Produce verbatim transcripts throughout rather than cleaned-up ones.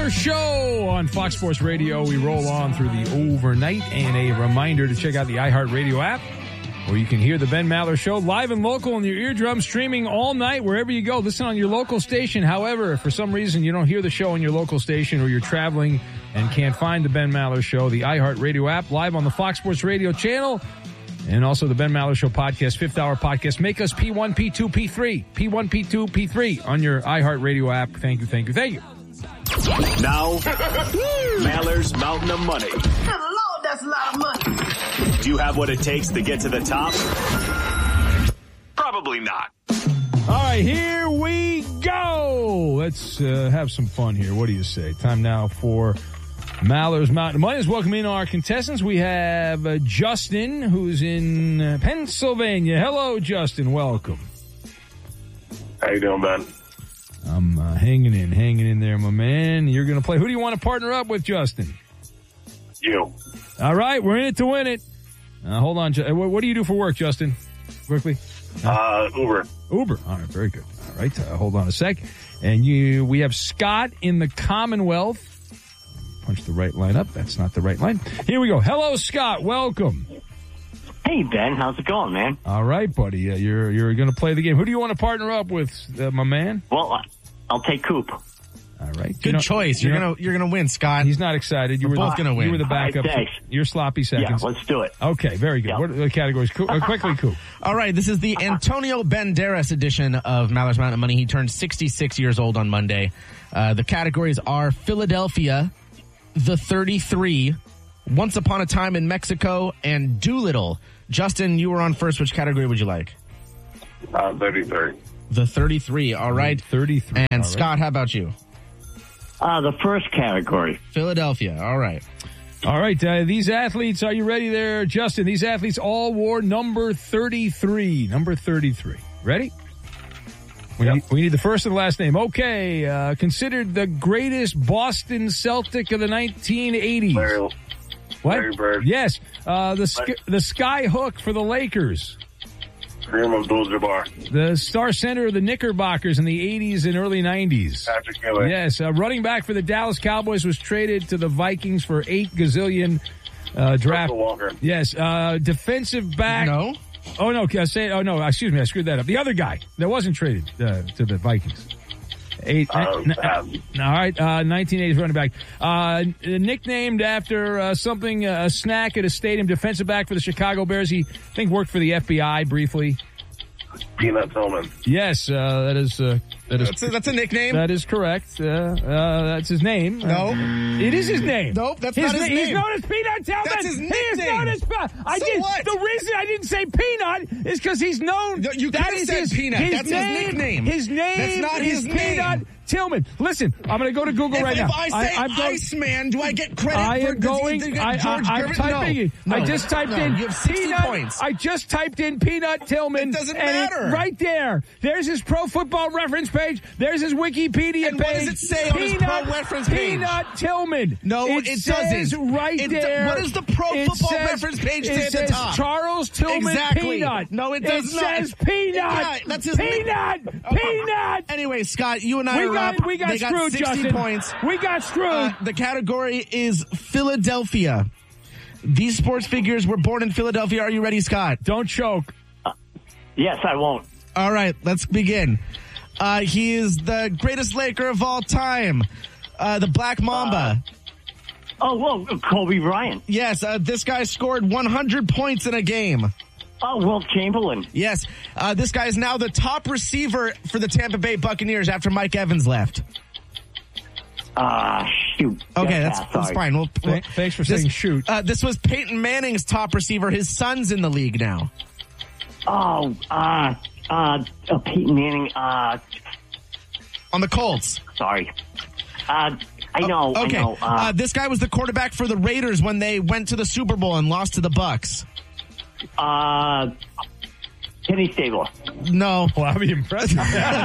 Maller Show on Fox Sports Radio. We roll on through the overnight, and a reminder to check out the iHeartRadio app, where you can hear the Ben Maller Show live and local in your eardrums, streaming all night wherever you go. Listen on your local station. However, if for some reason you don't hear the show on your local station, or you're traveling and can't find the Ben Maller Show, the iHeartRadio app, live on the Fox Sports Radio channel, and also the Ben Maller Show podcast, fifth hour podcast. Make us P one, P two, P three, P one, P two, P three on your iHeartRadio app. Thank you, thank you, thank you. Now, Maller's Mountain of Money. Good Lord, that's a lot of money. Do you have what it takes to get to the top? Probably not. All right, here we go. Let's uh, have some fun here. What do you say? Time now for Maller's Mountain of Money. Let's welcome in our contestants. We have uh, Justin, who's in uh, Pennsylvania. Hello, Justin. Welcome. How you doing, Ben? I'm uh, hanging in, hanging in there, my man. You're going to play. Who do you want to partner up with, Justin? You. All right, we're in it to win it. Uh, hold on. Ju- what, what do you do for work, Justin? Quickly. Uh, Uber. Uber. All right, very good. All right, uh, hold on a sec. And you, we have Scott in the Commonwealth. Punch the right line up. That's not the right line. Here we go. Hello, Scott. Welcome. Hey, Ben. How's it going, man? All right, buddy. Uh, you're you're going to play the game. Who do you want to partner up with, uh, my man? Well, I'll take Coop. All right. Good you know, choice. You're you know, gonna you're gonna win, Scott. He's not excited. You We're were both the, gonna win. You were the All right, backup. thanks. You're sloppy seconds. Yeah, let's do it. Okay, very good. Yep. What are the categories? Coop, uh, quickly, Coop. All right, this is the Antonio Banderas edition of Maller's Mountain of Money. He turned sixty-six years old on Monday. Uh, the categories are Philadelphia, the thirty-three, Once Upon a Time in Mexico, and Doolittle. Justin, you were on first. Which category would you like? Uh, thirty-three. The thirty-three. All right. thirty-three. And All right. Scott, how about you? Uh, the first category. Philadelphia. All right. All right, uh, these athletes, are you ready there, Justin? These athletes all wore number thirty-three. Number thirty-three. Ready? We, Yep. need, we need the first and last name. Okay, uh, considered the greatest Boston Celtic of the nineteen eighties. Larry, What? Larry Bird. Yes, uh, the sk- the sky hook for the Lakers. Kareem Abdul-Jabbar. The star center of the Knickerbockers in the eighties and early nineties. Patrick Miller. Yes, uh, running back for the Dallas Cowboys was traded to the Vikings for eight gazillion uh, draft. Russell Walker. Yes, uh, defensive back. No. Oh no, I say. Oh no, excuse me, I screwed that up. The other guy that wasn't traded uh, to the Vikings. Eight. Uh, n- uh, n- all right, uh, nineteen eighties running back. Uh, nicknamed after uh, something, uh, a snack at a stadium. Defensive back for the Chicago Bears. He, I think, worked for the F B I briefly. Peanut Tillman. Yes, uh, that is uh, that is That's a, that's a nickname. that is correct. Uh, uh, that's his name. No. Uh, it is his name. Nope, that's not his na- name. He's known as Peanut Tillman. That's his He is nickname. known as Peanut. I So did. what? The reason I didn't say Peanut is because he's known. No, you that could've is said his, Peanut. His That's his name, nickname. His name. That's not is his name. Peanut Tillman. Listen, I'm going to go to Google If, right if now. I say I'm going- Iceman, do I get credit I for am does he- going. does he get I, I, George I'm Gervin? typing no. it. I No. just typed No. in You have sixty Peanut. points. I just typed in Peanut Tillman. It doesn't and matter. right there. There's his Pro Football Reference page. There's his Wikipedia And page. what does it say on his Peanut, Pro Reference page? Peanut Tillman. No, it, it says doesn't. right It do- there. what does the Pro It Football says- Reference page say it at the says top? Charles Tillman Exactly. Peanut. No, it does not. says Peanut. Yeah, that's his name. Peanut. Okay. Peanut. Anyway, Scott, you and I We are got, up. we got they got screwed, sixty Justin. points. We got screwed. Uh, the category is Philadelphia. These sports figures were born in Philadelphia. Are you ready, Scott? Don't choke. Yes, I won't. All right, let's begin. Uh, he is the greatest Laker of all time. Uh, the Black Mamba. Oh, well, Kobe Bryant. Yes, uh, this guy scored one hundred points in a game. Oh, Wilt Chamberlain. Yes, uh, this guy is now the top receiver for the Tampa Bay Buccaneers after Mike Evans left. Ah, shoot. Okay, Yeah, that's, yeah, that's sorry. fine. We'll, we'll- Th- thanks for this, saying shoot. Uh, this was Peyton Manning's top receiver. His son's in the league now. Oh, uh, uh, uh, Peyton Manning, uh, On the Colts. sorry. Uh, I know, Okay. I know. Uh, Uh, this guy was the quarterback for the Raiders when they went to the Super Bowl and lost to the Bucks. uh, Kenny Stabler. No. Well, that'd be impressive. All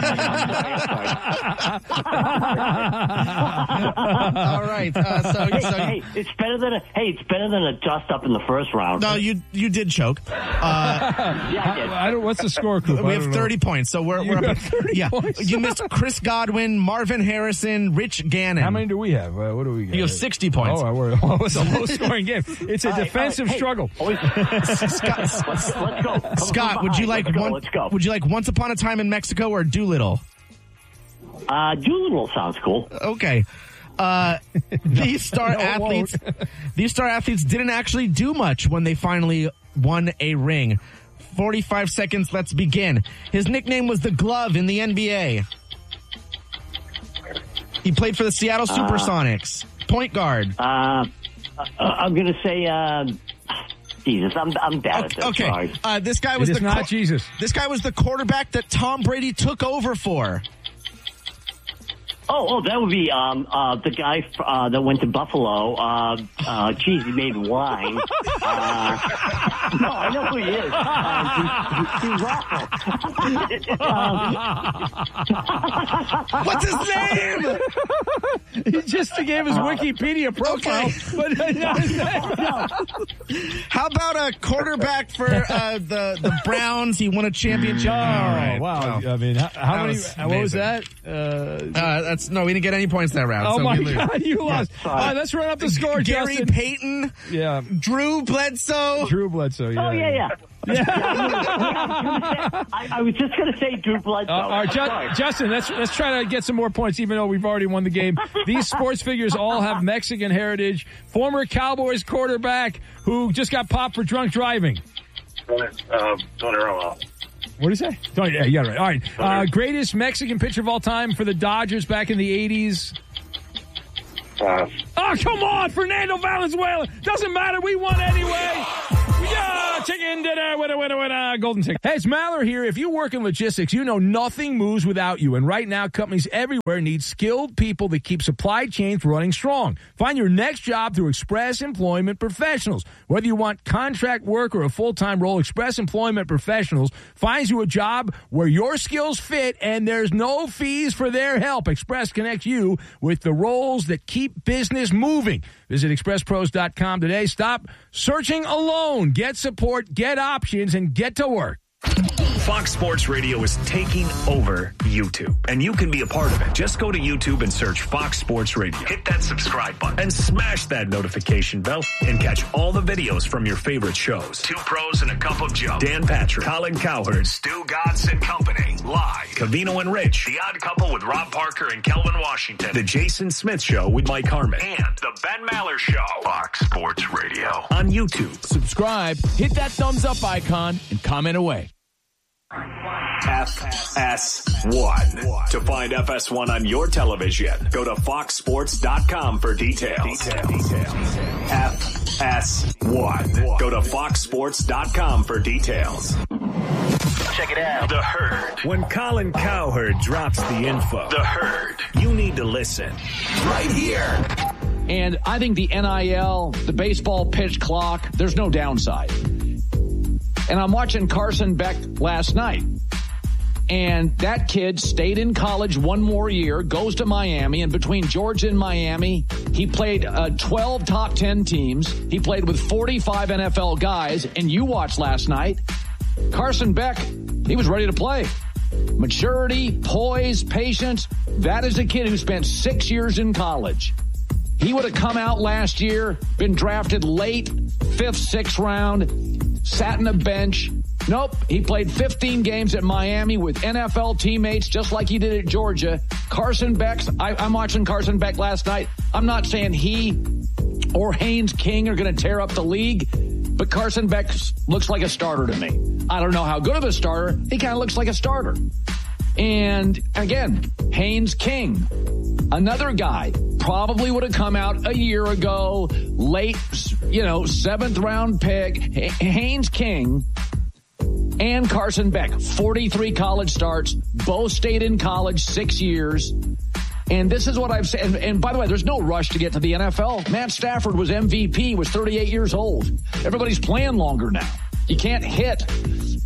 right. Uh, so, Hey, so hey, it's better than a hey, it's better than a dust up in the first round. no, you you did choke. Uh, yeah, I did. I don't. What's the score, Coop? we I have don't know. thirty points, so we're You we're up. got At, thirty yeah, points? you missed Chris Godwin, Marvin Harrison, Rich Gannon. How many do we have? Uh, what do we got? You have sixty points. Oh, we're, oh, it's a low-scoring game. It's a All right, defensive all right, hey, struggle. always- Scott, let's, let's go. Come Scott, from would you behind. like let's go, one? Let's go. Would you like Once Upon a Time in Mexico or Doolittle? Uh, Doolittle sounds cool. Okay. Uh, these star no, it athletes, these star athletes didn't actually do much when they finally won a ring. forty-five seconds. Let's begin. His nickname was the Glove in the N B A. He played for the Seattle Supersonics. Point guard. Uh, uh, I'm gonna say, uh, Jesus, I'm I'm bad at this. Okay. Sorry. Uh, this guy It was is the not qu- Jesus. This guy was the quarterback that Tom Brady took over for. Oh, oh, that would be um uh the guy uh, that went to Buffalo. Uh, uh, geez, he made wine. Uh, no, I know who he is. Uh, he's, he's Raffle. um, What's his name? He just gave his Wikipedia profile. Okay. But How about a quarterback for uh, the the Browns? He won a championship. Oh, All right. wow. Well, I mean, how, how that many? was What was that? amazing. Uh, uh, that's no, we didn't get any points that round. oh, so my we lose. God. You lost. All right, let's run up the score, Gary Justin. Payton, Yeah. Drew Bledsoe. Drew Bledsoe. Yeah. Oh yeah, yeah. I, I was just gonna say Drew Bledsoe. Uh, all right, Ju- Sorry. Justin, let's let's try to get some more points, even though we've already won the game. These sports figures all have Mexican heritage. Former Cowboys quarterback who just got popped for drunk driving. Uh, Tony Romo. What did he say? Oh, yeah, yeah, right. All right. Uh, greatest Mexican pitcher of all time for the Dodgers back in the eighties. Uh, Oh, come on, Fernando Valenzuela. Doesn't matter. We won anyway. Yeah, chicken dinner, winner, winner, winner, golden ticket. Hey, it's Maller here. If you work in logistics, you know nothing moves without you. And right now, companies everywhere need skilled people that keep supply chains running strong. Find your next job through Express Employment Professionals. Whether you want contract work or a full-time role, Express Employment Professionals finds you a job where your skills fit and there's no fees for their help. Express connects you with the roles that keep business moving. Visit express pros dot com today. Stop searching alone. Get support, get options, and get to work. Fox Sports Radio is taking over YouTube, and you can be a part of it. Just go to YouTube and search Fox Sports Radio. Hit that subscribe button and smash that notification bell and catch all the videos from your favorite shows. Two Pros and a Cup of Joe. Dan Patrick, Colin Cowherd, Stu Godson and Company. Live. Cavino and Rich. The Odd Couple with Rob Parker and Kelvin Washington. The Jason Smith Show with Mike Harmon. And The Ben Maller Show. Fox Sports Radio. On YouTube. Subscribe, hit that thumbs up icon, and comment away. F S one. To find F S one on your television, go to fox sports dot com for details. Details. F S one. Go to fox sports dot com for details. Check it out. The Herd. When Colin Cowherd drops the info, The Herd, you need to listen. Right here. And I think the N I L, the baseball pitch clock, there's no downside. And I'm watching Carson Beck last night. And that kid stayed in college one more year, goes to Miami, and between Georgia and Miami, he played uh, twelve top ten teams. He played with forty-five N F L guys, and you watched last night. Carson Beck, he was ready to play. Maturity, poise, patience. That is a kid who spent six years in college. He would have come out last year, been drafted late, fifth, sixth round, sat in a bench. Nope, he played fifteen games at Miami with N F L teammates just like he did at Georgia. Carson Beck's, I, I'm watching Carson Beck last night. I'm not saying he or Haynes King are going to tear up the league, but Carson Beck looks like a starter to me. I don't know how good of a starter. He kind of looks like a starter. And again, Haynes King, another guy, probably would have come out a year ago, late, you know, seventh round pick. H- Haynes King and Carson Beck, forty-three college starts, both stayed in college six years. And this is what I've said. And, and by the way, there's no rush to get to the N F L. Matt Stafford was M V P, was thirty-eight years old. Everybody's playing longer now. You can't hit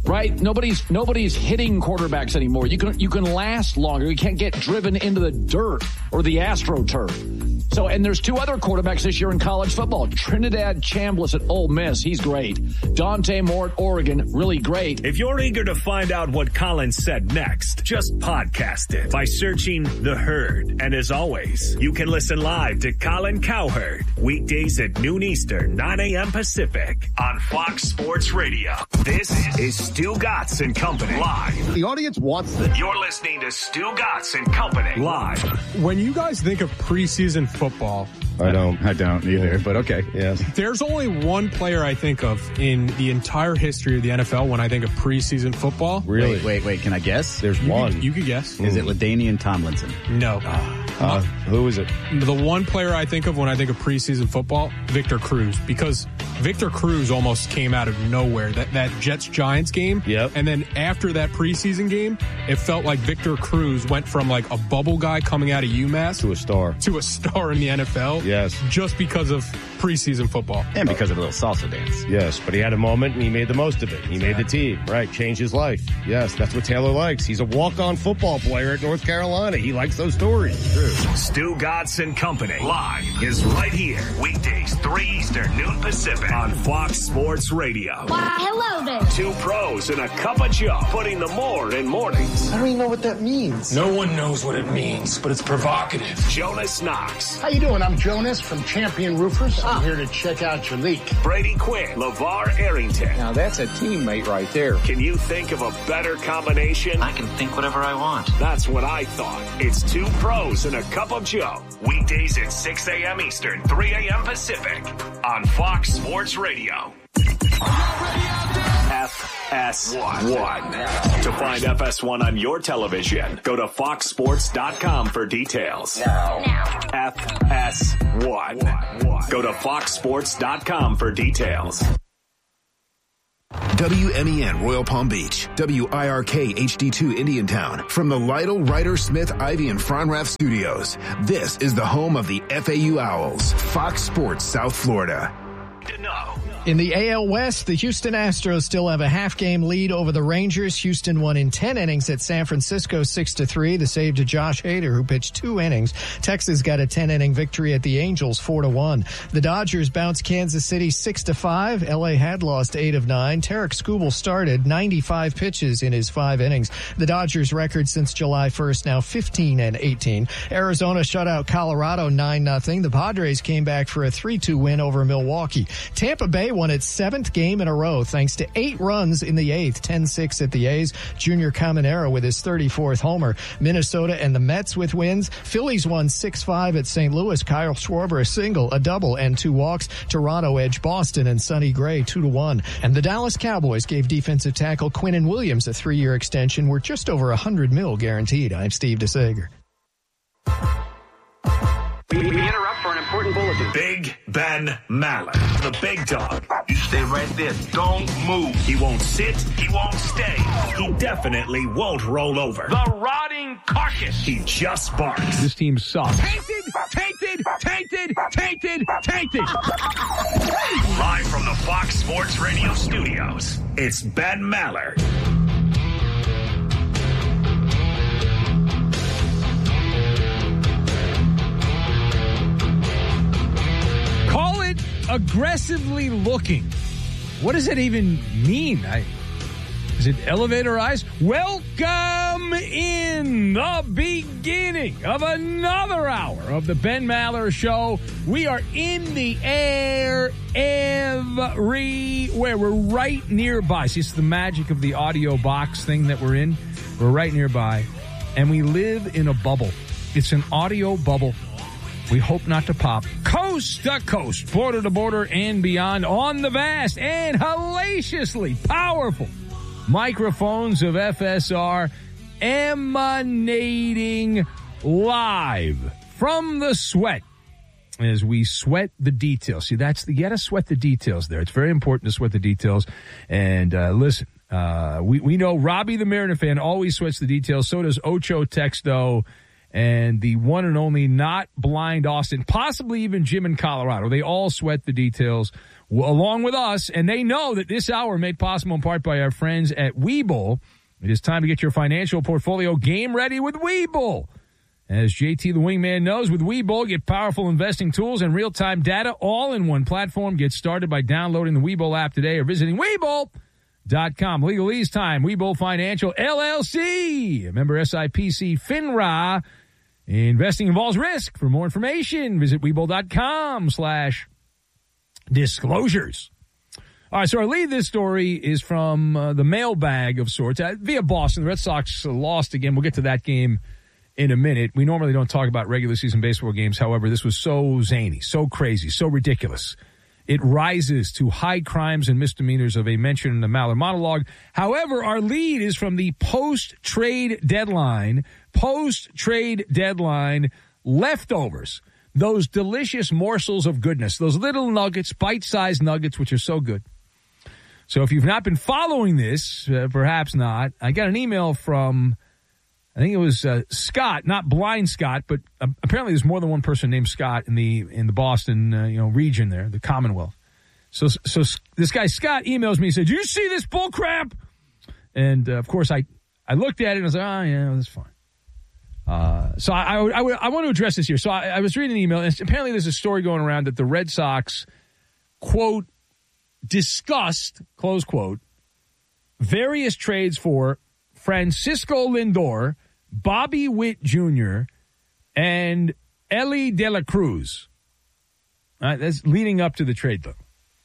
right? Nobody's nobody's hitting quarterbacks anymore. You can you can last longer. You can't get driven into the dirt or the AstroTurf. So, and there's two other quarterbacks this year in college football. Trinidad Chambliss at Ole Miss, he's great. Dante Moore at Oregon, really great. If you're eager to find out what Colin said next, just podcast it by searching The Herd. And as always, you can listen live to Colin Cowherd weekdays at noon Eastern, nine a.m. Pacific on Fox Sports Radio. This is Stu Gatz and Company live. The audience wants this. You're listening to Stu Gatz and Company live. When you guys think of preseason football, I don't. I don't either, but okay. Yes. There's only one player I think of in the entire history of the N F L when I think of preseason football. Really? Wait, wait, wait. Can I guess? There's You one. could, you could guess. Is it LaDainian Tomlinson? No. Uh, who is it? The one player I think of when I think of preseason football, Victor Cruz, because Victor Cruz almost came out of nowhere. That that Jets-Giants game. Yep. And then after that preseason game, it felt like Victor Cruz went from like a bubble guy coming out of UMass To a star. to a star in the N F L. Yes. Just because of preseason football. And because of a little salsa dance. Yes, but he had a moment and he made the most of it. He made the team, right? Changed his life. Yes, that's what Taylor likes. He's a walk-on football player at North Carolina. He likes those stories. True. Stu Gatz and Company live is right here. Weekdays, three Eastern, noon Pacific on Fox Sports Radio. Why, hello there. Two pros and a cup of Joe, putting the more in mornings. I don't even know what that means. No one knows what it means, but it's provocative. Jonas Knox. How you doing? I'm Jonas from Champion Roofers. I'm here to check out your leak. Brady Quinn. LeVar Arrington. Now that's a teammate right there. Can you think of a better combination? I can think whatever I want. That's what I thought. It's two pros and a cup of Joe. Weekdays at six a.m. Eastern, three a.m. Pacific on Fox Sports Radio. F S one. To find F S one on your television, go to fox sports dot com for details. Now. F S one. Go to fox sports dot com for details. W M E N Royal Palm Beach, W I R K H D two Indiantown. From the Lytle, Ryder, Smith, Ivy, and Fronraff Studios, this is the home of the F A U Owls, Fox Sports South Florida. In the A L West, the Houston Astros still have a half-game lead over the Rangers. Houston won in ten innings at San Francisco, six to three. The save to Josh Hader, who pitched two innings. Texas got a ten-inning victory at the Angels, four to one. The Dodgers bounced Kansas City six to five. L A had lost eight of nine. Tarek Skubal started ninety-five pitches in his five innings. The Dodgers' record since July first now fifteen and eighteen. Arizona shut out Colorado nine nothing. The Padres came back for a three two win over Milwaukee. Tampa Bay won its seventh game in a row thanks to eight runs in the eighth, ten six at the A's. Junior Caminero with his thirty-fourth homer. Minnesota and the Mets with wins. Phillies won six five at Saint Louis. Kyle Schwarber a single, a double, and two walks. Toronto edged Boston and Sonny Gray two to one. And the Dallas Cowboys gave defensive tackle Quinnen Williams a three-year extension worth just over one hundred mil guaranteed. I'm Steve DeSager. We interrupt for an important bulletin. Big Ben Maller, the big dog. You stay right there. Don't move. He won't sit. He won't stay. He definitely won't roll over. The rotting carcass. He just barks. This team sucks. Tainted, tainted, tainted, tainted, tainted. Live from the Fox Sports Radio studios, it's Ben Maller. Call it aggressively looking. What does that even mean? I, is it elevator eyes? Welcome in the beginning of another hour of the Ben Maller Show. We are in the air everywhere. We're right nearby. See, it's the magic of the audio box thing that we're in. We're right nearby. And we live in a bubble. It's an audio bubble. We hope not to pop. Coast to coast, border to border, and beyond on the vast and hellaciously powerful microphones of F S R, emanating live from the sweat as we sweat the details. See, that's the, you got to sweat the details there. It's very important to sweat the details. And uh, listen, uh, we, we know Robbie the Mariner fan always sweats the details. So does Ocho Texto. and the one and only not blind Austin, possibly even Jim in Colorado. They all sweat the details along with us, and they know that this hour made possible in part by our friends at Webull. It is time to get your financial portfolio game ready with Webull. As J T the Wingman knows, with Webull, get powerful investing tools and real-time data all in one platform. Get started by downloading the Webull app today or visiting Webull dot com. Legalese time. Webull Financial, L L C. Member S I P C FINRA. Investing involves risk. For more information, visit Webull dot com slash disclosures. All right, so our lead this story is from uh, the mailbag of sorts. Uh, via Boston, the Red Sox lost again. We'll get to that game in a minute. We normally don't talk about regular season baseball games. However, this was so zany, so crazy, so ridiculous. It rises to high crimes and misdemeanors of a mention in the Maller monologue. However, our lead is from the post-trade deadline, post-trade deadline leftovers, those delicious morsels of goodness, those little nuggets, bite-sized nuggets, which are so good. So if you've not been following this, uh, perhaps not, I got an email from, I think it was uh, Scott, not Blind Scott, but uh, apparently there's more than one person named Scott in the in the Boston uh, you know region there, the Commonwealth. So so this guy Scott emails me and said, "Do you see this bull crap?" And uh, of course I I looked at it and I was like, "Oh yeah, that's fine." Uh, so I, I, I, I want to address this here. So I, I was reading an email, and apparently there's a story going around that the Red Sox, quote, discussed, close quote, various trades for Francisco Lindor, Bobby Witt Junior, and Elly De La Cruz. All right, that's leading up to the trade, though.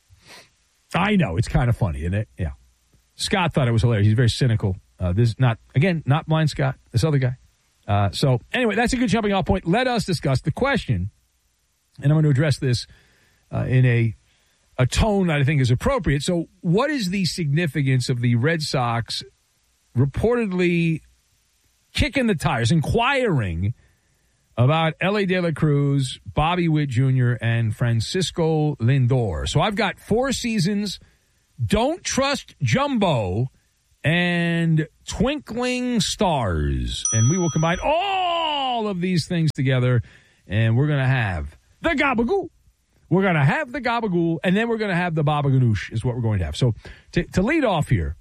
I know, it's kind of funny, isn't it? Yeah. Scott thought it was hilarious. He's very cynical. Uh, this is not, again, not Blind Scott, this other guy. Uh, so, anyway, that's a good jumping off point. Let us discuss the question, and I'm going to address this uh, in a a tone that I think is appropriate. So, what is the significance of the Red Sox reportedly kicking the tires, inquiring about Elly De La Cruz, Bobby Witt Junior, and Francisco Lindor? So, I've got four seasons, Don't Trust Jumbo, and Twinkling Stars. And we will combine all of these things together, and we're going to have the Gabagool. We're going to have the Gabagool, and then we're going to have the Baba Ganoush is what we're going to have. So to, to lead off here,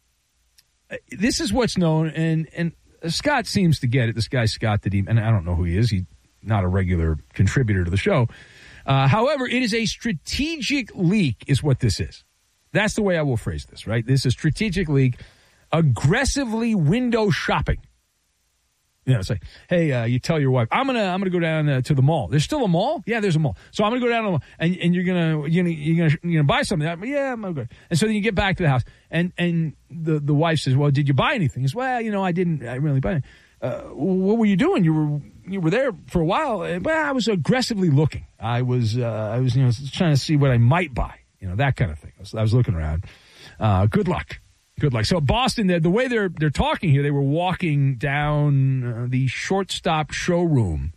this is what's known, and, and Scott seems to get it. This guy Scott, that he, and I don't know who he is. He's not a regular contributor to the show. Uh, however, it is a strategic leak is what this is. That's the way I will phrase this, right? This is strategic leak, aggressively window shopping. You know, it's like, hey, uh, you tell your wife, I'm gonna, I'm gonna go down uh, to the mall. There's still a mall? Yeah, there's a mall. So I'm gonna go down to the mall, and, and you're gonna, you're gonna, you're gonna, you're gonna buy something. I'm, yeah, I'm good. And so then you get back to the house, and and the the wife says, well, did you buy anything? He says, well, you know, I didn't, I really buy anything. Uh, what were you doing? You were you were there for a while. Well, I was aggressively looking. I was, uh, I was, you know, trying to see what I might buy. You know, that kind of thing. I was, I was looking around. Uh, good luck. Good luck. So Boston, the, the way they're they're talking here, they were walking down uh, the shortstop showroom,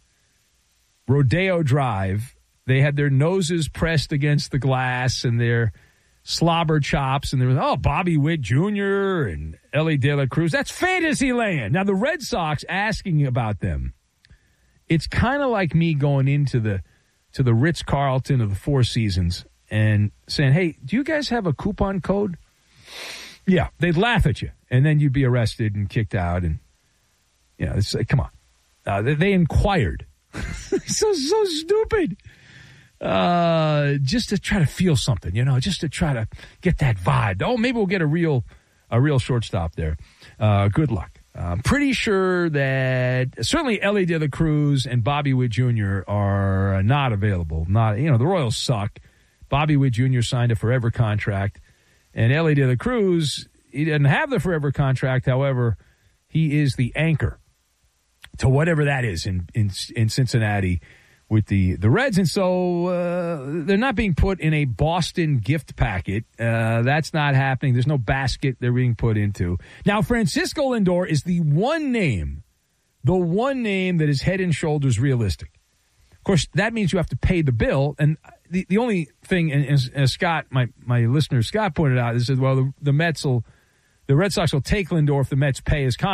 Rodeo Drive. They had their noses pressed against the glass and their slobber chops, and they were, oh, Bobby Witt Junior and Elly De La Cruz. That's fantasy land. Now, the Red Sox asking about them, it's kind of like me going into the to the Ritz-Carlton of the Four Seasons and saying, hey, do you guys have a coupon code? Yeah, they'd laugh at you, and then you'd be arrested and kicked out. And, you know, it's like, come on. Uh, they, they inquired. so, so stupid. Uh, just to try to feel something, you know, just to try to get that vibe. Oh, maybe we'll get a real a real shortstop there. Uh, good luck. I'm pretty sure that certainly Elly De La Cruz and Bobby Witt Junior are not available. Not, you know, the Royals suck. Bobby Witt Junior signed a forever contract. And Elly De La Cruz, he doesn't have the forever contract. However, he is the anchor to whatever that is in in, in Cincinnati with the, the Reds. And so uh, they're not being put in a Boston gift packet. Uh, that's not happening. There's no basket they're being put into. Now, Francisco Lindor is the one name, the one name that is head and shoulders realistic. Of course, that means you have to pay the bill. And the, the only thing, and as, as Scott, my, my listener Scott pointed out, is that, well, the, the Mets will, the Red Sox will take Lindor if the Mets pay his contract.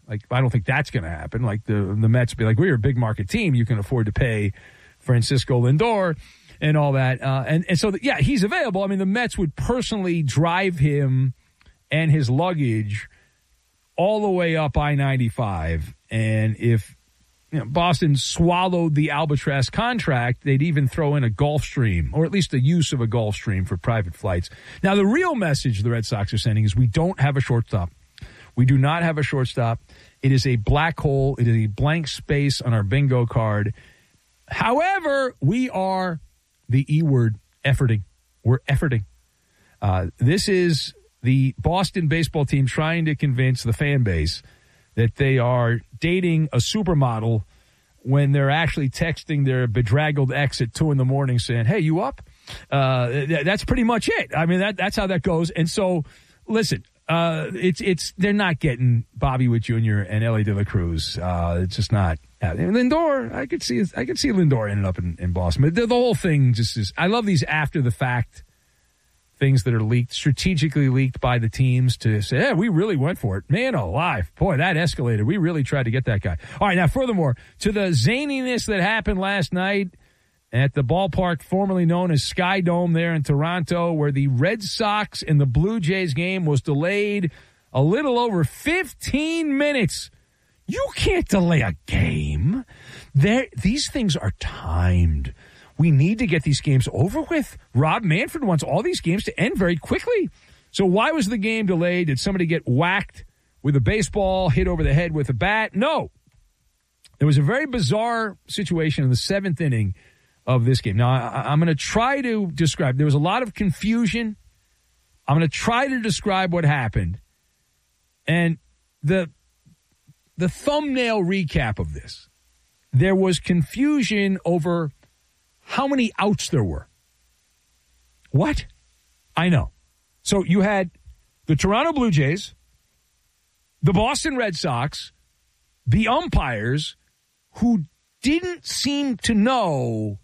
Like, I don't think that's going to happen. Like, the the Mets be like, we're a big market team. You can afford to pay Francisco Lindor and all that. Uh, and, and so, the, yeah, he's available. I mean, the Mets would personally drive him and his luggage all the way up I ninety-five. And if you know, Boston swallowed the Albatross contract, they'd even throw in a Gulfstream, or at least the use of a Gulfstream for private flights. Now, the real message the Red Sox are sending is we don't have a shortstop. We do not have a shortstop. It is a black hole. It is a blank space on our bingo card. However, we are the E word, efforting. We're efforting. Uh, this is the Boston baseball team trying to convince the fan base that they are dating a supermodel when they're actually texting their bedraggled ex at two in the morning saying, hey, you up? Uh, th- that's pretty much it. I mean, that that's how that goes. And so, listen, uh, it's it's they're not getting Bobby Witt Junior and Ellie De La Cruz. Uh, it's just not. Uh, Lindor, I could see I could see Lindor ending up in, in Boston. But the, the whole thing just is, I love these after the fact things that are leaked, strategically leaked by the teams to say, hey, we really went for it. Man alive. Boy, that escalated. We really tried to get that guy. All right, now, furthermore, to the zaniness that happened last night at the ballpark formerly known as Sky Dome there in Toronto, where the Red Sox and the Blue Jays game was delayed a little over fifteen minutes. You can't delay a game. There, these things are timed. We need to get these games over with. Rob Manfred wants all these games to end very quickly. So why was the game delayed? Did somebody get whacked with a baseball, hit over the head with a bat? No. There was a very bizarre situation in the seventh inning of this game. Now, I, I'm going to try to describe. There was a lot of confusion. I'm going to try to describe what happened. And the the thumbnail recap of this, there was confusion over how many outs there were. What? I know. So you had the Toronto Blue Jays, the Boston Red Sox, the umpires who didn't seem to know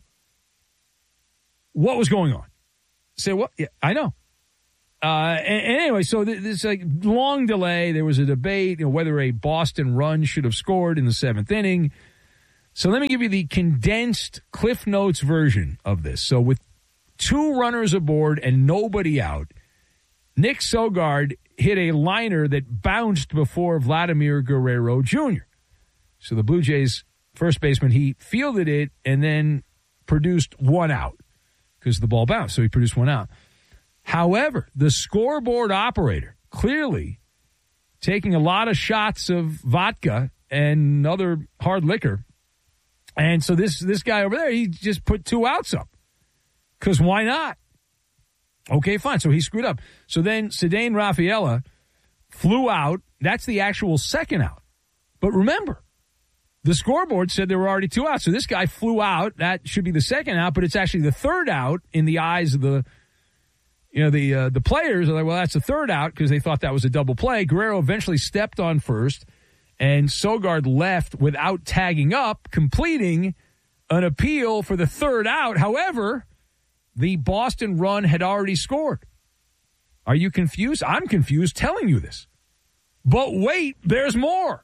what was going on. Say what? Yeah, I know. Uh, and, and anyway, so th- this like long delay. There was a debate, you know, whether a Boston run should have scored in the seventh inning. So let me give you the condensed Cliff Notes version of this. So with two runners aboard and nobody out, Nick Sogard hit a liner that bounced before Vladimir Guerrero Junior So the Blue Jays first baseman, he fielded it and then produced one out because the ball bounced. So he produced one out. However, the scoreboard operator clearly taking a lot of shots of vodka and other hard liquor. And so this this guy over there, he just put two outs up. Because why not? Okay, fine. So he screwed up. So then Ceddanne Rafaela flew out. That's the actual second out. But remember, the scoreboard said there were already two outs. So this guy flew out. That should be the second out, but it's actually the third out in the eyes of the, you know, the uh, the players. Are like, well, that's the third out because they thought that was a double play. Guerrero eventually stepped on first. And Sogard left without tagging up, completing an appeal for the third out. However, the Boston run had already scored. Are you confused? I'm confused telling you this. But wait, there's more.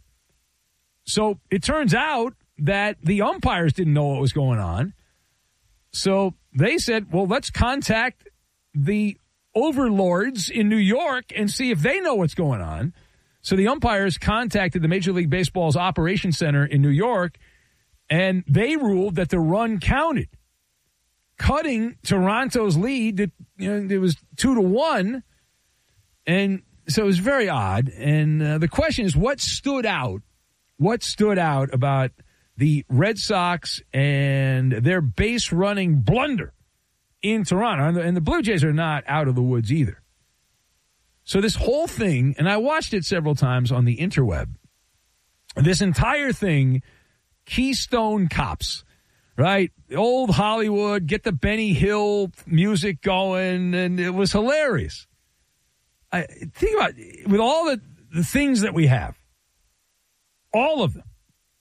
So it turns out that the umpires didn't know what was going on. So they said, well, let's contact the overlords in New York and see if they know what's going on. So the umpires contacted the Major League Baseball's Operations Center in New York, and they ruled that the run counted, cutting Toronto's lead. To, you know, it was two to one, and so it was very odd. And uh, the question is, what stood out? What stood out about the Red Sox and their base running blunder in Toronto? And the, and the Blue Jays are not out of the woods either. So this whole thing, and I watched it several times on the interweb, this entire thing, Keystone Cops, right? Old Hollywood, get the Benny Hill music going, and it was hilarious. I think about it, with all the, the things that we have, all of them,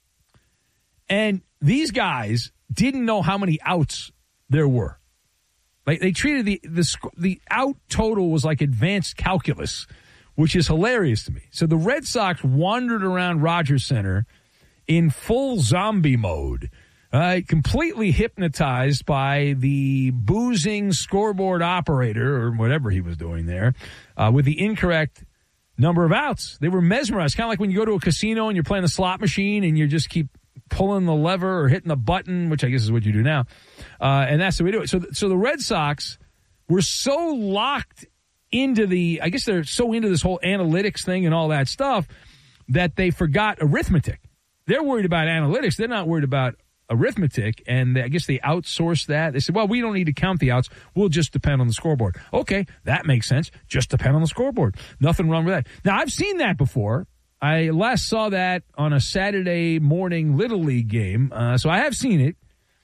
and these guys didn't know how many outs there were. Like they treated the, the the out total was like advanced calculus, which is hilarious to me. So the Red Sox wandered around Rogers Center in full zombie mode, uh, completely hypnotized by the boozing scoreboard operator or whatever he was doing there uh, with the incorrect number of outs. They were mesmerized, kind of like when you go to a casino and you're playing the slot machine and you just keep pulling the lever or hitting the button, which I guess is what you do now. Uh, and that's the way to do it. So, so the Red Sox were so locked into the, I guess they're so into this whole analytics thing and all that stuff that they forgot arithmetic. They're worried about analytics. They're not worried about arithmetic. And I guess they outsourced that. They said, well, we don't need to count the outs. We'll just depend on the scoreboard. Okay, that makes sense. Just depend on the scoreboard. Nothing wrong with that. Now, I've seen that before. I last saw that on a Saturday morning Little League game. Uh, so I have seen it.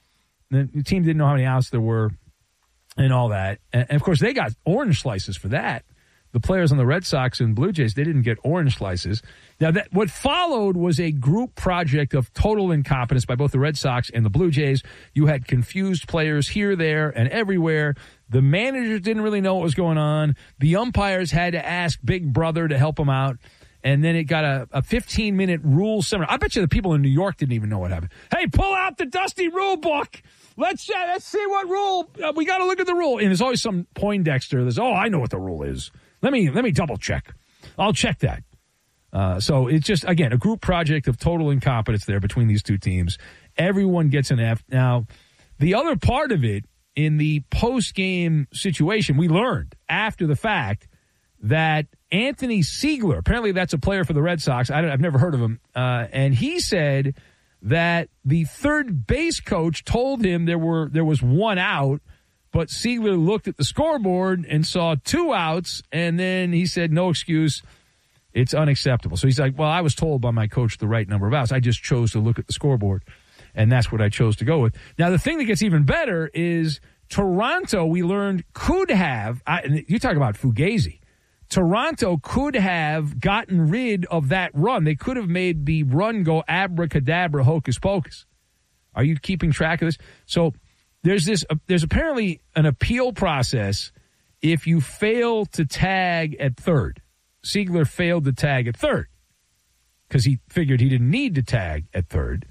The team didn't know how many outs there were and all that. And, and, of course, they got orange slices for that. The players on the Red Sox and Blue Jays, they didn't get orange slices. Now, that what followed was a group project of total incompetence by both the Red Sox and the Blue Jays. You had confused players here, there, and everywhere. The managers didn't really know what was going on. The umpires had to ask Big Brother to help them out. And then it got a, a fifteen-minute rule seminar. I bet you the people in New York didn't even know what happened. Hey, pull out the dusty rule book. Let's uh, let's see what rule. Uh, we got to look at the rule. And there's always some Poindexter that's, oh, I know what the rule is. Let me let me double check. I'll check that. Uh, so it's just, again, a group project of total incompetence there between these two teams. Everyone gets an F. Now, the other part of it, in the post-game situation, we learned after the fact that Anthony Siegler, apparently that's a player for the Red Sox. I don't, I've never heard of him. Uh, and he said that the third base coach told him there were there was one out, but Siegler looked at the scoreboard and saw two outs, and then he said, no excuse, it's unacceptable. So he's like, well, I was told by my coach the right number of outs. I just chose to look at the scoreboard, and that's what I chose to go with. Now, the thing that gets even better is Toronto, we learned, could have, I, you talk about Fugazi, Toronto could have gotten rid of that run. They could have made the run go abracadabra, hocus pocus. Are you keeping track of this? So there's this. Uh, there's apparently an appeal process if you fail to tag at third. Siegler failed to tag at third because he figured he didn't need to tag at third.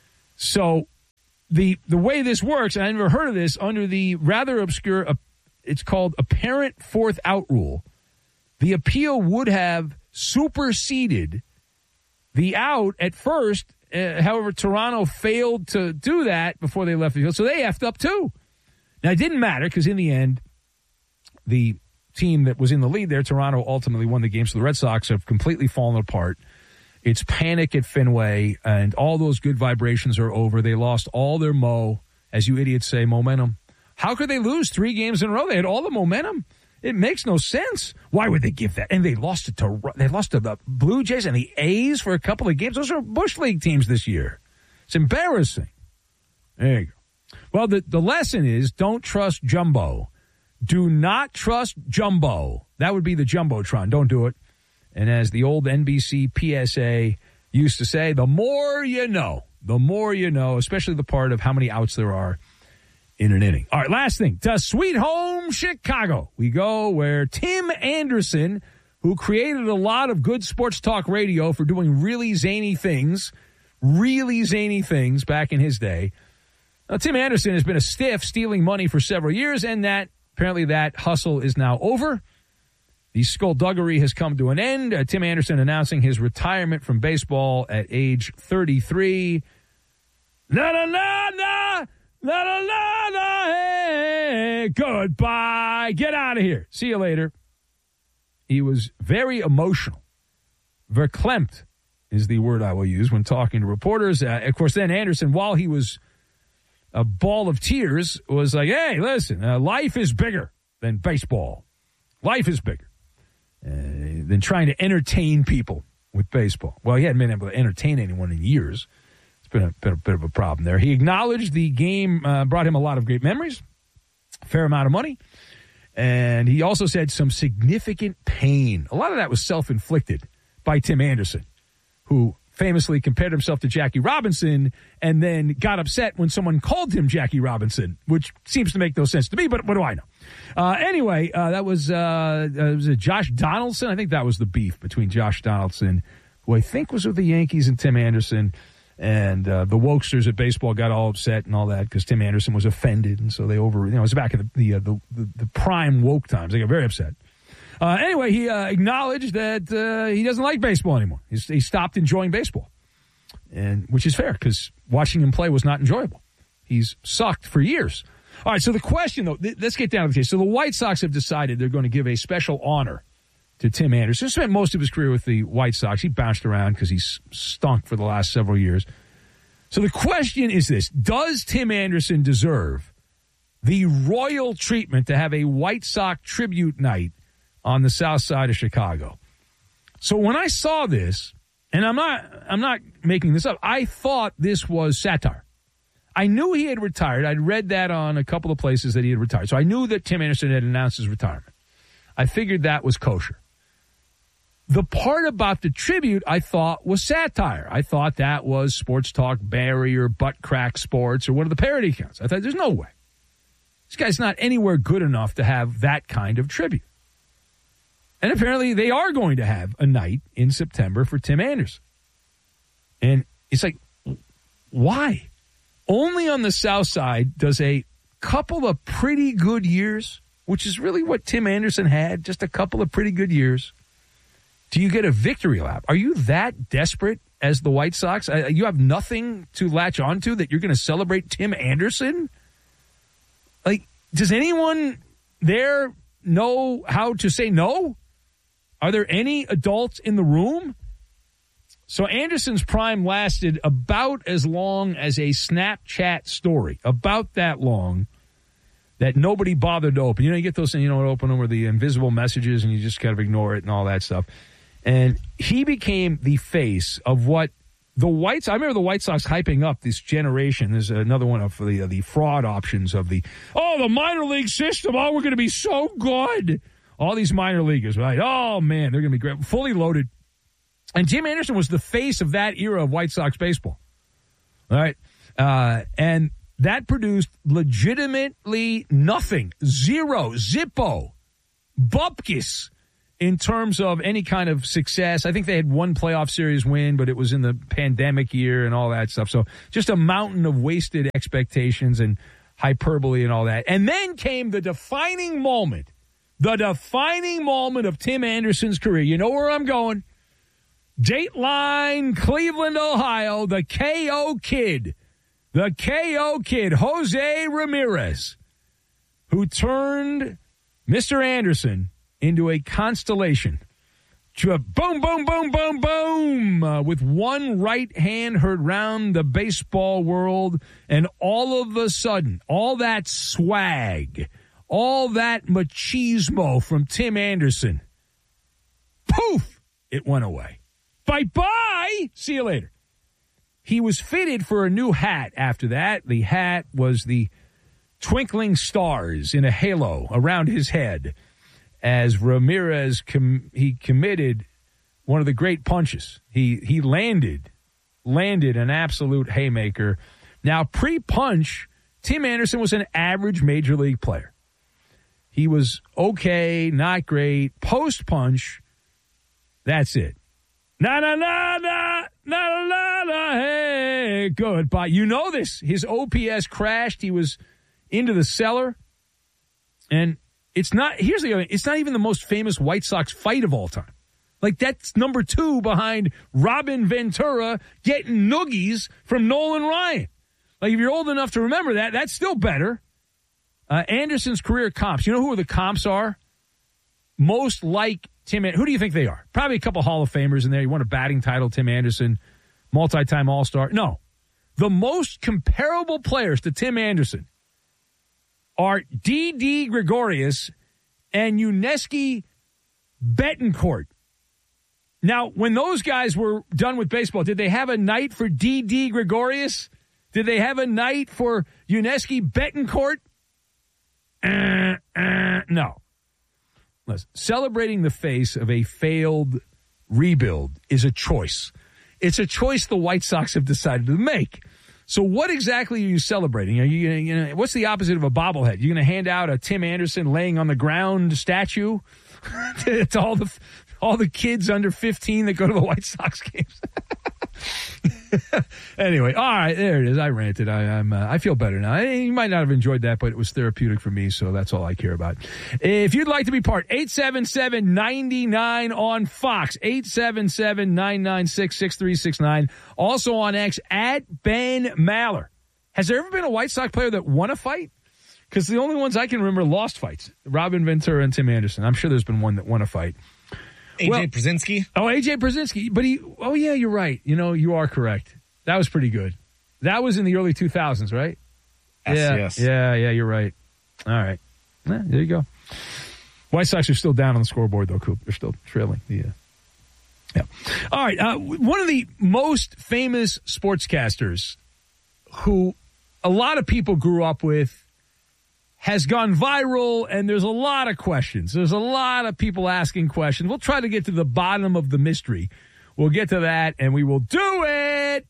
So the the way this works, and I never heard of this, under the rather obscure, uh, it's called apparent fourth out rule. The appeal would have superseded the out at first. Uh, however, Toronto failed to do that before they left the field, so they effed up too. Now, it didn't matter because in the end, the team that was in the lead there, Toronto, ultimately won the game, so the Red Sox have completely fallen apart. It's panic at Fenway, and all those good vibrations are over. They lost all their mo, as you idiots say, momentum. How could they lose three games in a row? They had all the momentum. It makes no sense. Why would they give that? And they lost it to they lost to the Blue Jays and the A's for a couple of games. Those are Bush League teams this year. It's embarrassing. There you go. Well, the, the lesson is don't trust Jumbo. Do not trust Jumbo. That would be the Jumbotron. Don't do it. And as the old N B C P S A used to say, the more you know, the more you know, especially the part of how many outs there are in an inning. All right, last thing. To Sweet Home Chicago. We go where Tim Anderson, who created a lot of good sports talk radio for doing really zany things, really zany things back in his day. Now, Tim Anderson has been a stiff stealing money for several years, and that apparently that hustle is now over. The skullduggery has come to an end. Uh, Tim Anderson announcing his retirement from baseball at age thirty-three. Na na na na! La, la, la, la, hey, goodbye. Get out of here. See you later. He was very emotional. Verklempt is the word I will use when talking to reporters. Uh, of course, then Anderson, while he was a ball of tears, was like, hey, listen, uh, life is bigger than baseball. Life is bigger uh, than trying to entertain people with baseball. Well, he hadn't been able to entertain anyone in years. Been a, been a bit of a problem there. He acknowledged the game uh, brought him a lot of great memories, a fair amount of money, and he also said some significant pain. A lot of that was self-inflicted by Tim Anderson, who famously compared himself to Jackie Robinson and then got upset when someone called him Jackie Robinson, which seems to make no sense to me, but what do I know? Uh, anyway, uh, that was, uh, uh, was it Josh Donaldson? I think that was the beef between Josh Donaldson, who I think was with the Yankees, and Tim Anderson. And uh, the wokesters at baseball got all upset and all that because Tim Anderson was offended. And so they over, you know, it was back in the, the, uh, the, the, the prime woke times. They got very upset. Uh, anyway, he uh, acknowledged that uh, he doesn't like baseball anymore. He's, he stopped enjoying baseball, and which is fair because watching him play was not enjoyable. He's sucked for years. All right, so the question, though, th- let's get down to the case. So the White Sox have decided they're going to give a special honor to Tim Anderson. He spent most of his career with the White Sox. He bounced around because he's stunk for the last several years. So the question is this: does Tim Anderson deserve the royal treatment to have a White Sox tribute night on the south side of Chicago? So when I saw this, and I'm not I'm not making this up, I thought this was satire. I knew he had retired. I'd read that on a couple of places that he had retired. So I knew that Tim Anderson had announced his retirement. I figured that was kosher. The part about the tribute I thought was satire. I thought that was Sports Talk Barry or Butt Crack Sports or one of the parody accounts. I thought there's no way. This guy's not anywhere good enough to have that kind of tribute. And apparently they are going to have a night in September for Tim Anderson. And it's like, why? Only on the south side does a couple of pretty good years, which is really what Tim Anderson had, just a couple of pretty good years, do you get a victory lap? Are you that desperate as the White Sox? Uh, you have nothing to latch onto that you're going to celebrate Tim Anderson? Like, does anyone there know how to say no? Are there any adults in the room? So Anderson's prime lasted about as long as a Snapchat story, about that long, that nobody bothered to open. You know, you get those things, you don't open them, or the invisible messages, and you just kind of ignore it and all that stuff. And he became the face of what the White Sox, I remember the White Sox hyping up this generation. There's another one of the, the fraud options of the, oh, the minor league system. Oh, we're going to be so good. All these minor leaguers, right? Oh, man, they're going to be great. Fully loaded. And Tim Anderson was the face of that era of White Sox baseball. All right. Uh, and that produced legitimately nothing. Zero. Zippo. Bupkis. In terms of any kind of success. I think they had one playoff series win, but it was in the pandemic year and all that stuff. So just a mountain of wasted expectations and hyperbole and all that. And then came the defining moment, the defining moment of Tim Anderson's career. You know where I'm going? Dateline, Cleveland, Ohio, the K O Kid. The K O Kid, Jose Ramirez, who turned Mister Anderson into a constellation. Boom, boom, boom, boom, boom. Uh, with one right hand heard round the baseball world, and all of a sudden, all that swag, all that machismo from Tim Anderson, poof, it went away. Bye-bye. See you later. He was fitted for a new hat after that. The hat was the twinkling stars in a halo around his head, as Ramirez, com- he committed one of the great punches. He he landed, landed an absolute haymaker. Now, pre-punch, Tim Anderson was an average major league player. He was okay, not great. Post-punch, that's it. Na na na na na na na. Hey, goodbye. You know this. His O P S crashed. He was into the cellar, and it's not. Here's the other thing. It's not even the most famous White Sox fight of all time. Like, that's number two behind Robin Ventura getting noogies from Nolan Ryan. Like, if you're old enough to remember that, that's still better. Uh, Anderson's career comps. You know who the comps are? Most like Tim. Who do you think they are? Probably a couple Hall of Famers in there. You won a batting title, Tim Anderson, multi-time All-Star. No. The most comparable players to Tim Anderson are Didi Gregorius and Yuniesky Betancourt. Now, when those guys were done with baseball, did they have a night for Didi Gregorius? Did they have a night for Yuniesky Betancourt? Uh, uh, no. Listen, celebrating the face of a failed rebuild is a choice. It's a choice the White Sox have decided to make. So what exactly are you celebrating? Are you, you know, what's the opposite of a bobblehead? You're going to hand out a Tim Anderson laying on the ground statue to, to all the all the kids under fifteen that go to the White Sox games? Anyway, all right, there it is. I ranted. I, I'm. Uh, I feel better now. You might not have enjoyed that, but it was therapeutic for me, so that's all I care about. If you'd like to be part, eight seven seven, nine nine on Fox, eight seven seven, nine nine six, six three six nine. Also on X, at Ben Maller. Has there ever been a White Sox player that won a fight? Because the only ones I can remember lost fights. Robin Ventura and Tim Anderson. I'm sure there's been one that won a fight. A J well, Brzezinski? Oh, A J Brzezinski. But he, oh, yeah, you're right. You know, you are correct. That was pretty good. That was in the early two thousands, right? Yes, yeah, yes. Yeah, yeah, you're right. All right. Yeah, there you go. White Sox are still down on the scoreboard, though, Coop. They're still trailing. Yeah. Yeah. All right. Uh, one of the most famous sportscasters who a lot of people grew up with has gone viral, and there's a lot of questions. There's a lot of people asking questions. We'll try to get to the bottom of the mystery. We'll get to that, and we will do it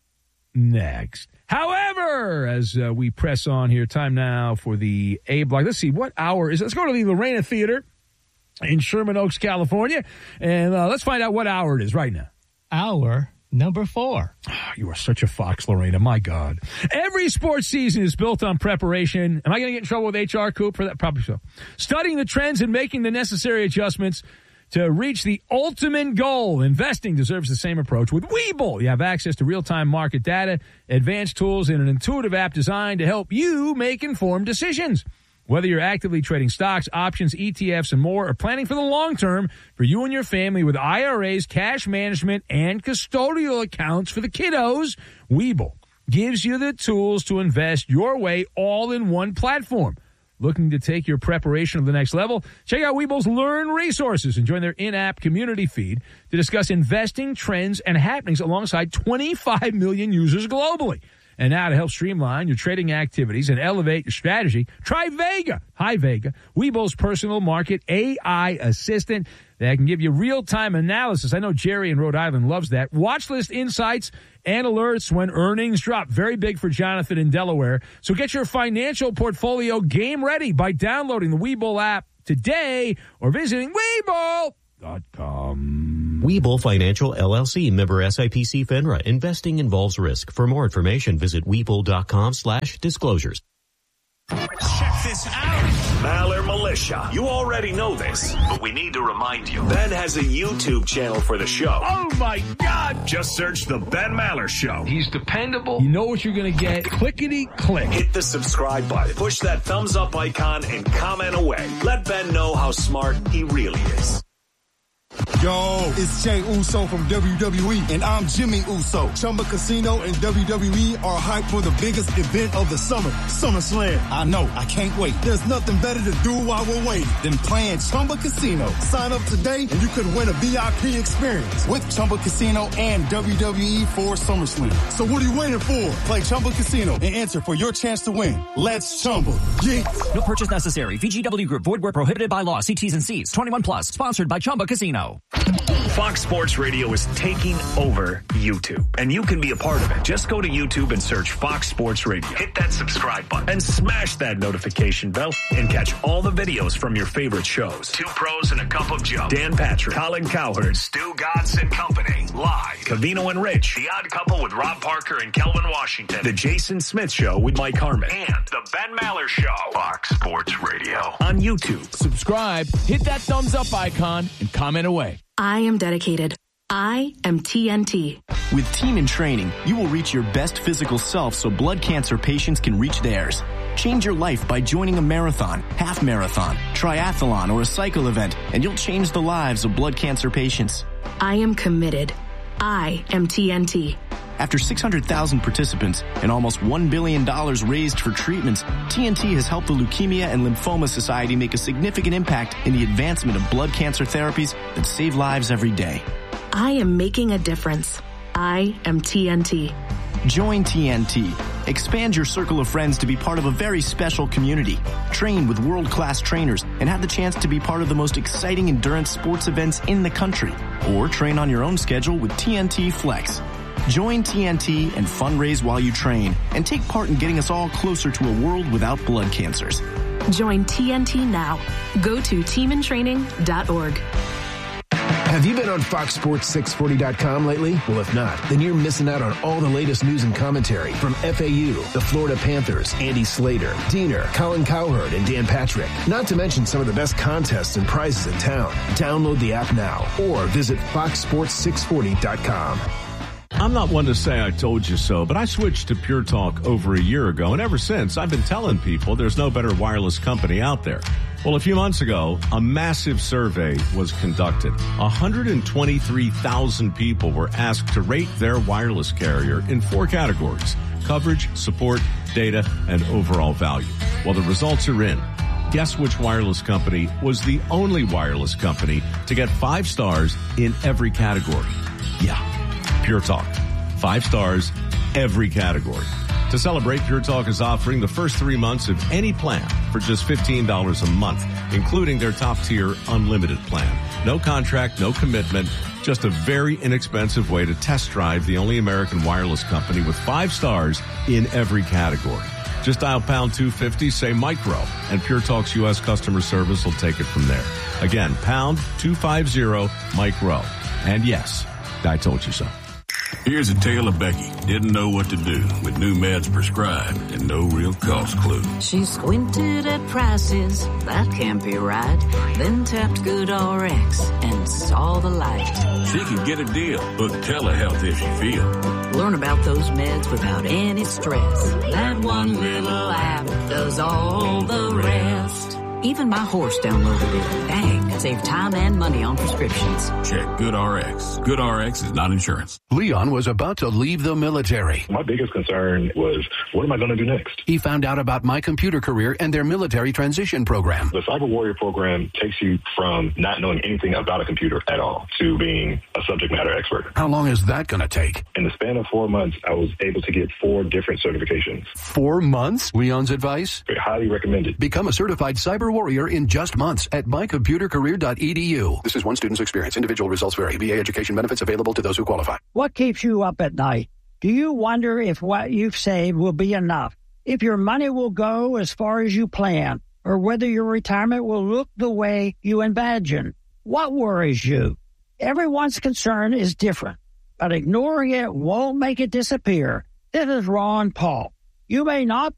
next. However, as uh, we press on here, time now for the A block. Let's see, what hour is it? Let's go to the Lorena Theater in Sherman Oaks, California, and uh, let's find out what hour it is right now. Hour number four. Oh, you are such a fox, Lorena. My God. Every sports season is built on preparation. Am I going to get in trouble with H R, Coop, for that? Probably so. Studying the trends and making the necessary adjustments to reach the ultimate goal. Investing deserves the same approach with Webull. You have access to real-time market data, advanced tools, and an intuitive app designed to help you make informed decisions. Whether you're actively trading stocks, options, E T Fs, and more, or planning for the long term for you and your family with I R As, cash management, and custodial accounts for the kiddos, Webull gives you the tools to invest your way all in one platform. Looking to take your preparation to the next level? Check out Webull's Learn resources and join their in-app community feed to discuss investing trends and happenings alongside twenty-five million users globally. And now to help streamline your trading activities and elevate your strategy, try Vega. Hi, Vega. Webull's personal market A I assistant that can give you real-time analysis. I know Jerry in Rhode Island loves that. Watch list insights and alerts when earnings drop. Very big for Jonathan in Delaware. So get your financial portfolio game ready by downloading the Webull app today or visiting Webull dot com. Webull Financial, L L C, member S I P C FINRA. Investing involves risk. For more information, visit Webull.com slash disclosures. Check this out. Maller Militia. You already know this, but we need to remind you. Ben has a YouTube channel for the show. Oh, my God. Just search The Ben Maller Show. He's dependable. You know what you're going to get. Clickety-click. Hit the subscribe button. Push that thumbs up icon and comment away. Let Ben know how smart he really is. Yo, it's Jay Uso from W W E, and I'm Jimmy Uso. Chumba Casino and W W E are hyped for the biggest event of the summer, SummerSlam. I know, I can't wait. There's nothing better to do while we're waiting than playing Chumba Casino. Sign up today and you could win a V I P experience with Chumba Casino and W W E for SummerSlam. So what are you waiting for? Play Chumba Casino and enter for your chance to win. Let's Chumba. Yeah. No purchase necessary. V G W Group. Void where prohibited by law. See T's and C's. twenty-one plus. Sponsored by Chumba Casino. Fox Sports Radio is taking over YouTube, and you can be a part of it. Just go to YouTube and search Fox Sports Radio. Hit that subscribe button and smash that notification bell and catch all the videos from your favorite shows. Two Pros and a Cup of Joe. Dan Patrick, Colin Cowherd, Stu Gatz and Company. Live. Cavino and Rich. The Odd Couple with Rob Parker and Kelvin Washington. The Jason Smith Show with Mike Harmon. And The Ben Maller Show. Fox Sports Radio. On YouTube. Subscribe, hit that thumbs up icon, and comment away. I am dedicated. I am T N T. With Team in Training, you will reach your best physical self so blood cancer patients can reach theirs. Change your life by joining a marathon, half marathon, triathlon, or a cycle event, and you'll change the lives of blood cancer patients. I am committed. I am T N T. After six hundred thousand participants and almost one billion dollars raised for treatments, T N T has helped the Leukemia and Lymphoma Society make a significant impact in the advancement of blood cancer therapies that save lives every day. I am making a difference. I am T N T. Join T N T Expand your circle of friends to be part of a very special community. Train with world-class trainers and have the chance to be part of the most exciting endurance sports events in the country. Or train on your own schedule with T N T Flex. Join T N T and fundraise while you train and take part in getting us all closer to a world without blood cancers. Join T N T now. Go to team in training dot org. Have you been on Fox Sports six forty dot com lately? Well, if not, then you're missing out on all the latest news and commentary from F A U, the Florida Panthers, Andy Slater, Diener, Colin Cowherd, and Dan Patrick. Not to mention some of the best contests and prizes in town. Download the app now or visit fox sports six forty dot com. I'm not one to say I told you so, but I switched to Pure Talk over a year ago, and ever since, I've been telling people there's no better wireless company out there. Well, a few months ago, a massive survey was conducted. one hundred twenty-three thousand people were asked to rate their wireless carrier in four categories: coverage, support, data, and overall value. Well, the results are in. Guess which wireless company was the only wireless company to get five stars in every category? Yeah. Pure Talk. Five stars, every category. To celebrate, Pure Talk is offering the first three months of any plan for just fifteen dollars a month, including their top-tier unlimited plan. No contract, no commitment, just a very inexpensive way to test drive the only American wireless company with five stars in every category. Just dial pound two fifty, say micro, and Pure Talk's U S customer service will take it from there. Again, pound two fifty, micro. And yes, I told you so. Here's a tale of Becky. Didn't know what to do with new meds prescribed and no real cost clue. She squinted at prices, that can't be right. Then tapped GoodRx and saw the light. She could get a deal, book telehealth if she feel. Learn about those meds without any stress. That one little app does all the rest. Even my horse downloaded it. Dang, saved time and money on prescriptions. Check GoodRx. GoodRx is not insurance. Leon was about to leave the military. My biggest concern was, what am I going to do next? He found out about My Computer Career and their military transition program. The Cyber Warrior program takes you from not knowing anything about a computer at all to being a subject matter expert. How long is that going to take? In the span of four months, I was able to get four different certifications. Four months? Leon's advice? Very highly recommended. Become a certified cyber warrior in just months at my computer career dot e d u. This is one student's experience. Individual results vary. V A education benefits available to those who qualify. What keeps you up at night? Do you wonder if what you've saved will be enough? If your money will go as far as you plan? Or whether your retirement will look the way you imagine? What worries you? Everyone's concern is different, but ignoring it won't make it disappear. This is Ron Paul. You may not